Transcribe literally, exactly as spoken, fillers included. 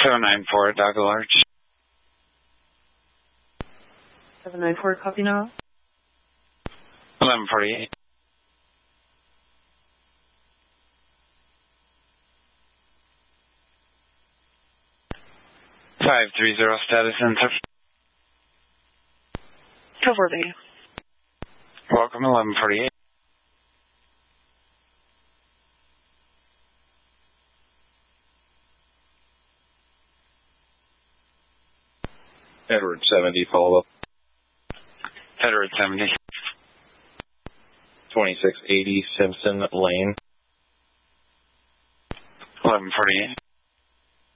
seven nine four, Dog Large. seven nine four, copy now. eleven forty-eight. five three zero, status enter. two forty. Welcome, eleven forty-eight. Edward seventy, follow up. Edward seventy. twenty-six eighty Simpson Lane. eleven forty-eight.